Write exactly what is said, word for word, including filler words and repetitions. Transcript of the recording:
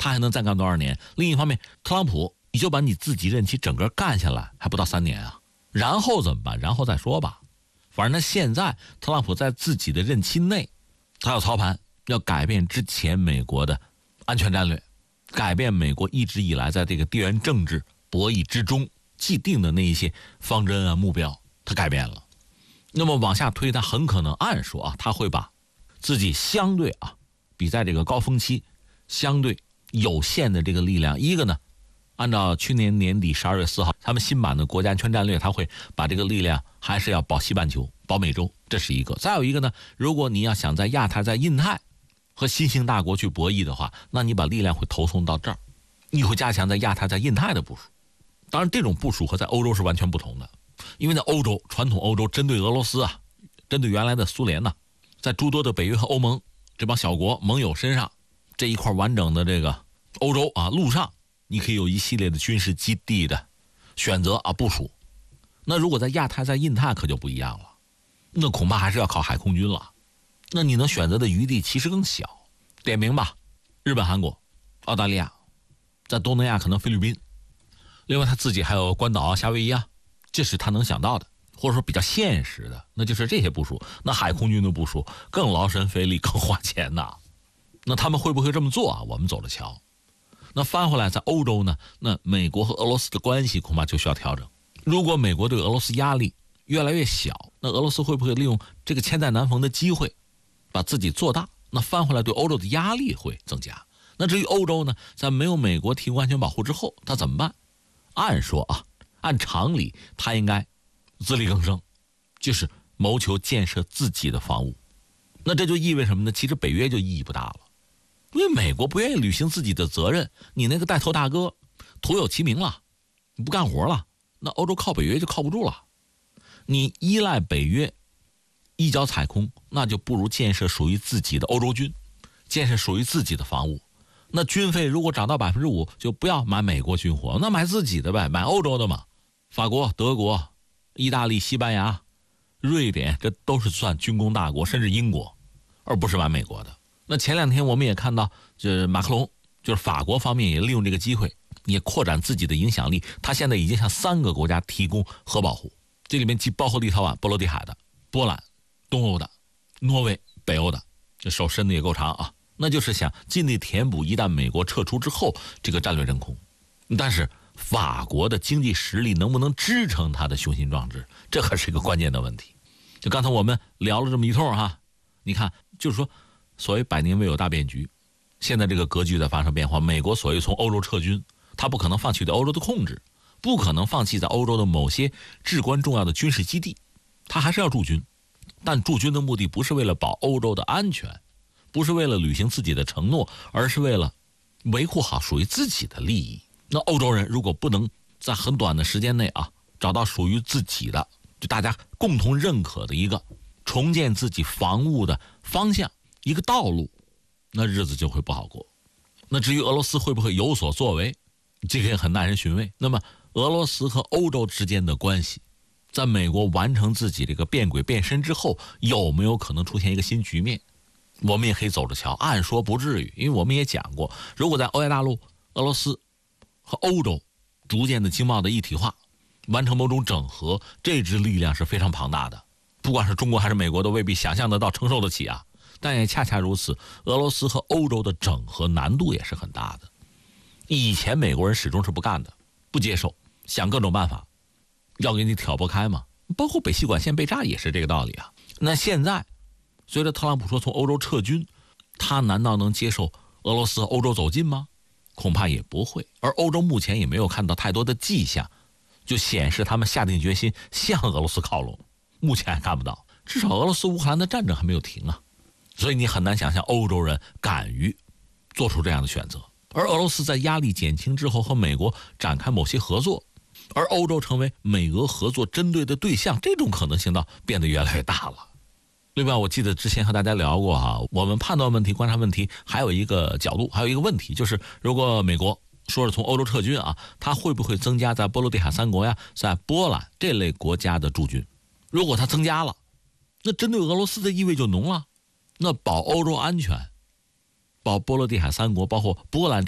他还能再干多少年？另一方面，特朗普你就把你自己任期整个干下来，还不到三年啊，然后怎么办？然后再说吧。反正呢，现在特朗普在自己的任期内，他要操盘，要改变之前美国的安全战略，改变美国一直以来在这个地缘政治博弈之中既定的那一些方针啊目标，他改变了。那么往下推，他很可能按说啊，他会把自己相对啊比在这个高峰期相对有限的这个力量，一个呢，按照去年年底十二月四号他们新版的国家安全战略，他会把这个力量还是要保西半球、保美洲，这是一个。再有一个呢，如果你要想在亚太、在印太和新兴大国去博弈的话，那你把力量会投送到这儿，你会加强在亚太、在印太的部署。当然，这种部署和在欧洲是完全不同的，因为在欧洲，传统欧洲针对俄罗斯啊，针对原来的苏联呢，在诸多的北约和欧盟这帮小国盟友身上，这一块完整的这个欧洲啊路上，你可以有一系列的军事基地的选择啊部署。那如果在亚太、在印太可就不一样了，那恐怕还是要靠海空军了。那你能选择的余地其实更小。点名吧，日本、韩国、澳大利亚，在东南亚可能菲律宾，另外他自己还有关岛啊、夏威夷啊，这是他能想到的，或者说比较现实的，那就是这些部署。那海空军的部署更劳神费力、更花钱呐。那他们会不会这么做啊？我们走着瞧。那翻回来，在欧洲呢，那美国和俄罗斯的关系恐怕就需要调整。如果美国对俄罗斯压力越来越小，那俄罗斯会不会利用这个千载难逢的机会，把自己做大？那翻回来对欧洲的压力会增加。那至于欧洲呢，在没有美国提供安全保护之后，他怎么办？按说啊，按常理，他应该自力更生，就是谋求建设自己的防务。那这就意味着什么呢？其实北约就意义不大了。因为美国不愿意履行自己的责任，你那个带头大哥徒有其名了，你不干活了，那欧洲靠北约就靠不住了。你依赖北约一脚踩空，那就不如建设属于自己的欧洲军，建设属于自己的防务。那军费如果涨到百分之五，就不要买美国军火，那买自己的呗，买欧洲的嘛。法国、德国、意大利、西班牙、瑞典，这都是算军工大国，甚至英国，而不是买美国的。那前两天我们也看到，就是马克龙，就是法国方面也利用这个机会，也扩展自己的影响力。他现在已经向三个国家提供核保护，这里面既包括立陶宛、波罗的海的、波兰、东欧的、挪威、北欧的，这手伸的也够长啊。那就是想尽力填补一旦美国撤出之后这个战略真空。但是法国的经济实力能不能支撑他的雄心壮志，这可是一个关键的问题。就刚才我们聊了这么一通哈，你看，就是说所谓百年未有大变局，现在这个格局在发生变化。美国所谓从欧洲撤军，他不可能放弃对欧洲的控制，不可能放弃在欧洲的某些至关重要的军事基地，他还是要驻军。但驻军的目的不是为了保欧洲的安全，不是为了履行自己的承诺，而是为了维护好属于自己的利益。那欧洲人如果不能在很短的时间内啊，找到属于自己的，就大家共同认可的一个重建自己防务的方向，一个道路，那日子就会不好过。那至于俄罗斯会不会有所作为，这个也很耐人寻味。那么俄罗斯和欧洲之间的关系，在美国完成自己这个变轨变身之后，有没有可能出现一个新局面？我们也可以走着瞧。按说不至于，因为我们也讲过，如果在欧亚大陆，俄罗斯和欧洲逐渐的经贸的一体化，完成某种整合，这支力量是非常庞大的，不管是中国还是美国都未必想象得到、承受得起啊。但也恰恰如此，俄罗斯和欧洲的整合难度也是很大的。以前美国人始终是不干的，不接受，想各种办法要给你挑拨开嘛，包括北溪管线被炸也是这个道理啊。那现在随着特朗普说从欧洲撤军，他难道能接受俄罗斯和欧洲走近吗？恐怕也不会。而欧洲目前也没有看到太多的迹象，就显示他们下定决心向俄罗斯靠拢，目前还看不到。至少俄罗斯乌克兰的战争还没有停啊，所以你很难想象欧洲人敢于做出这样的选择。而俄罗斯在压力减轻之后和美国展开某些合作，而欧洲成为美俄合作针对的对象，这种可能性倒变得越来越大了。另外，我记得之前和大家聊过哈，我们判断问题、观察问题，还有一个角度，还有一个问题，就是如果美国说是从欧洲撤军啊，它会不会增加在波罗的海三国呀、在波兰这类国家的驻军？如果它增加了，那针对俄罗斯的意味就浓了。那保欧洲安全，保波罗的海三国，包括波兰